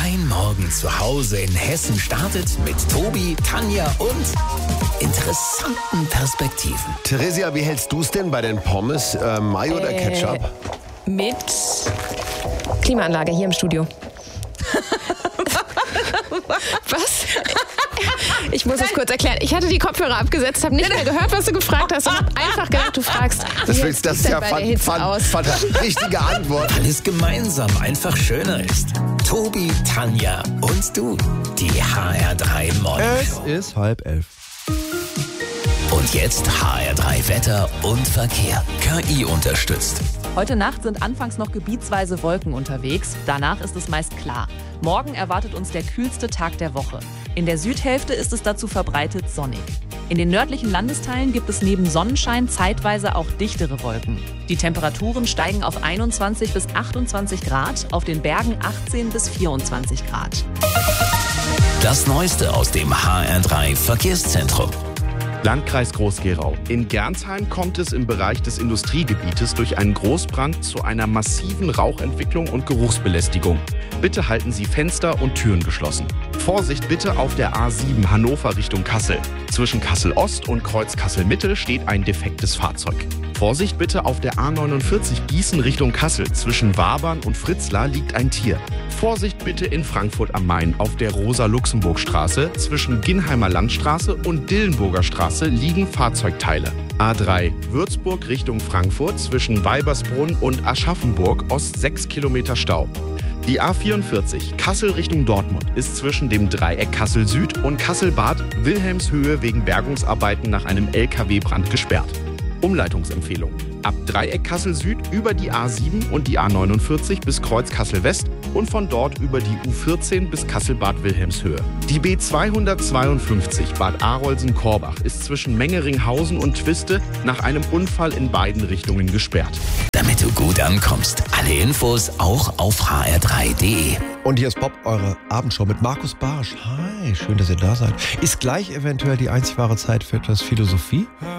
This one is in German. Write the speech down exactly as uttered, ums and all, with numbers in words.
Dein Morgen zu Hause in Hessen startet mit Tobi, Tanja und interessanten Perspektiven. Theresia, wie hältst du es denn bei den Pommes? Äh, Mayo oder Äh, Ketchup? Mit Klimaanlage hier im Studio. Was? Ich muss es kurz erklären. Ich hatte die Kopfhörer abgesetzt, habe nicht mehr gehört, was du gefragt hast und habe einfach gedacht, du fragst, Das, wie willst, das sieht's ist denn ja bei der fan, Hitze fan, aus? fan, richtige Antwort. Weil es gemeinsam einfach schöner ist. Tobi, Tanja und du. Die H R drei Morgenshow. Es ist halb elf. Und jetzt H R drei Wetter und Verkehr. K I unterstützt. Heute Nacht sind anfangs noch gebietsweise Wolken unterwegs. Danach ist es meist klar. Morgen erwartet uns der kühlste Tag der Woche. In der Südhälfte ist es dazu verbreitet sonnig. In den nördlichen Landesteilen gibt es neben Sonnenschein zeitweise auch dichtere Wolken. Die Temperaturen steigen auf einundzwanzig bis achtundzwanzig Grad, auf den Bergen achtzehn bis vierundzwanzig Grad. Das Neueste aus dem H R drei Verkehrszentrum. Landkreis Groß-Gerau. In Gernsheim kommt es im Bereich des Industriegebietes durch einen Großbrand zu einer massiven Rauchentwicklung und Geruchsbelästigung. Bitte halten Sie Fenster und Türen geschlossen. Vorsicht bitte auf der A sieben Hannover Richtung Kassel. Zwischen Kassel-Ost und Kreuz Kassel-Mitte steht ein defektes Fahrzeug. Vorsicht bitte auf der A neunundvierzig Gießen Richtung Kassel. Zwischen Wabern und Fritzlar liegt ein Tier. Vorsicht bitte in Frankfurt am Main auf der Rosa-Luxemburg-Straße. Zwischen Ginnheimer Landstraße und Dillenburger Straße liegen Fahrzeugteile. A drei Würzburg Richtung Frankfurt zwischen Weibersbrunn und Aschaffenburg Ost sechs Kilometer Stau. Die A vierundvierzig Kassel Richtung Dortmund ist zwischen dem Dreieck Kassel Süd und Kassel-Bad Wilhelmshöhe wegen Bergungsarbeiten nach einem L K W-Brand gesperrt. Umleitungsempfehlung. Ab Dreieck Kassel Süd über die A sieben und die A neunundvierzig bis Kreuz Kassel West und von dort über die U vierzehn bis Kassel-Bad Wilhelmshöhe. Die B zweihundertzweiundfünfzig Bad Arolsen-Korbach ist zwischen Mengeringhausen und Twiste nach einem Unfall in beiden Richtungen gesperrt. Damit du gut ankommst. Alle Infos auch auf h r drei punkt d e. Und hier ist Bob, eure Abendshow mit Markus Barsch. Hi, schön, dass ihr da seid. Ist gleich eventuell die einzig wahre Zeit für etwas Philosophie?